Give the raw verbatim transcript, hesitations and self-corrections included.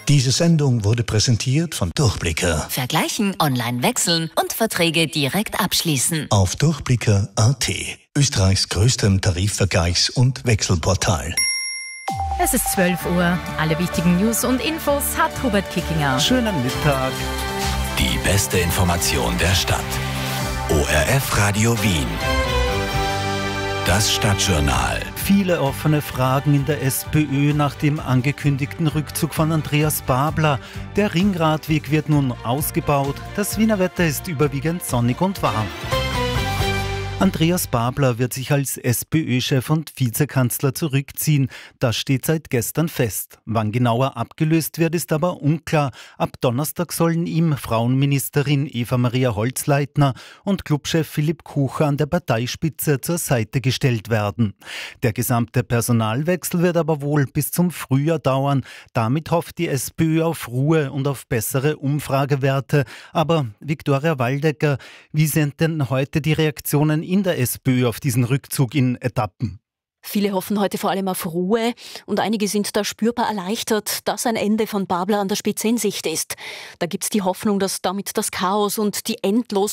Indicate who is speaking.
Speaker 1: Diese Sendung wurde präsentiert von Durchblicker.
Speaker 2: Vergleichen, online wechseln und Verträge direkt abschließen.
Speaker 1: Auf durchblicker punkt a t, Österreichs größtem Tarifvergleichs- und Wechselportal.
Speaker 3: Es ist zwölf Uhr. Alle wichtigen News und Infos hat Hubert Kickinger.
Speaker 4: Schönen Mittag.
Speaker 5: Die beste Information der Stadt. O R F Radio Wien. Das Stadtjournal.
Speaker 4: Viele offene Fragen in der SPÖ nach dem angekündigten Rückzug von Andreas Babler. Der Ringradweg wird nun ausgebaut. Das Wiener Wetter ist überwiegend sonnig und warm. Andreas Babler wird sich als SPÖ-Chef und Vizekanzler zurückziehen. Das steht seit gestern fest. Wann genauer abgelöst wird, ist aber unklar. Ab Donnerstag sollen ihm Frauenministerin Eva-Maria Holzleitner und Clubchef Philipp Kucher an der Parteispitze zur Seite gestellt werden. Der gesamte Personalwechsel wird aber wohl bis zum Frühjahr dauern. Damit hofft die SPÖ auf Ruhe und auf bessere Umfragewerte. Aber Viktoria Waldecker, wie sind denn heute die Reaktionen in der SPÖ auf diesen Rückzug in Etappen?
Speaker 6: Viele hoffen heute vor allem auf Ruhe und einige sind da spürbar erleichtert, dass ein Ende von Babler an der Spitze in Sicht ist. Da gibt es die Hoffnung, dass damit das Chaos und die endlosen